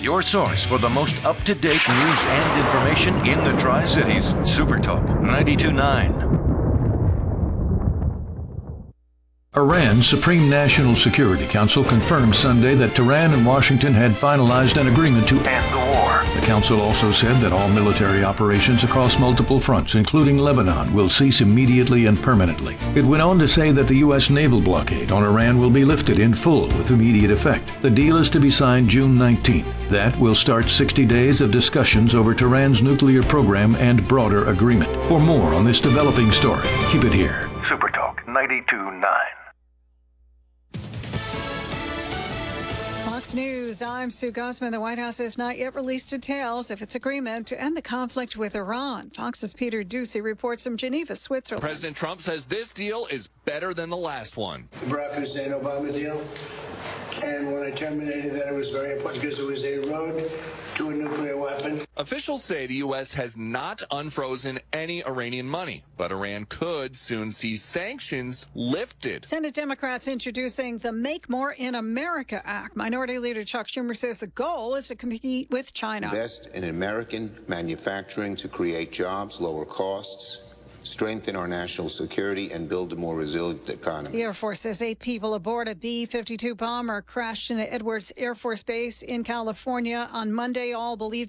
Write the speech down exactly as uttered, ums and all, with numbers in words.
your source for the most up-to-date news and information in the Tri-Cities. SuperTalk ninety-two point nine. Iran's Supreme National Security Council confirmed Sunday that Tehran and Washington had finalized an agreement to end the war. The council also said that all military operations across multiple fronts, including Lebanon, will cease immediately and permanently. It went on to say that the U S naval blockade on Iran will be lifted in full with immediate effect. The deal is to be signed June nineteenth. That will start sixty days of discussions over Tehran's nuclear program and broader agreement. For more on this developing story, keep it here. SuperTalk ninety-two point nine. Fox News, I'm Sue Gosman. The White House has not yet released details of its agreement to end the conflict with Iran. Fox's Peter Ducey reports from Geneva, Switzerland. President Trump says this deal is better than the last one. The Barack Hussein Obama deal. And when I terminated that, it was very important because it was a road to a nuclear weapon. Officials say the U S has not unfrozen any Iranian money, but Iran could soon see sanctions lifted. Senate Democrats introducing the Make More in America Act. Minority Leader Chuck Schumer says the goal is to compete with China. Invest in American manufacturing to create jobs, lower costs, strengthen our national security, and build a more resilient economy. The Air Force says eight people aboard a B fifty-two bomber crashed in Edwards Air Force Base in California on Monday, all believed